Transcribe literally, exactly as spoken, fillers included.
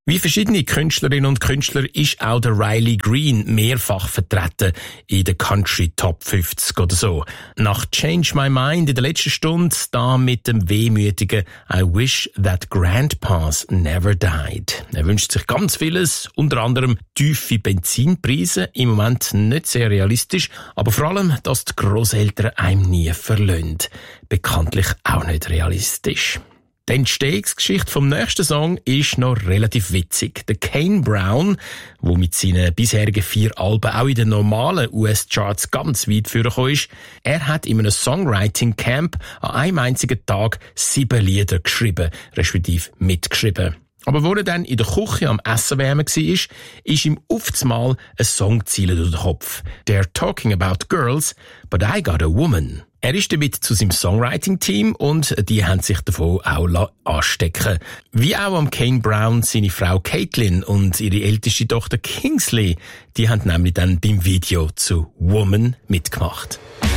Wie verschiedene Künstlerinnen und Künstler ist auch der Riley Green mehrfach vertreten in der Country Top fünfzig oder so. Nach Change My Mind in der letzten Stunde da mit dem wehmütigen I Wish That Grandpas Never Died. Er wünscht sich ganz vieles, unter anderem tiefe Benzinpreise, im Moment nicht sehr realistisch, aber vor allem, dass die Grosseltern einem nie verlassen. Bekanntlich auch nicht realistisch. Die Entstehungsgeschichte vom nächsten Song ist noch relativ witzig. Der Kane Brown, der mit seinen bisherigen vier Alben auch in den normalen U S-Charts ganz weit vorgekommen ist, er hat in einem Songwriting-Camp an einem einzigen Tag sieben Lieder geschrieben, respektive mitgeschrieben. Aber wo er dann in der Küche am Essen wärmen war, ist ihm aufzumal eine Songzeile durch den Kopf. They're talking about girls, but I got a woman. Er ist damit zu seinem Songwriting-Team und die haben sich davon auch anstecken. Wie auch am Kane Brown seine Frau Caitlin und ihre älteste Tochter Kingsley, die haben nämlich dann beim Video zu Woman mitgemacht.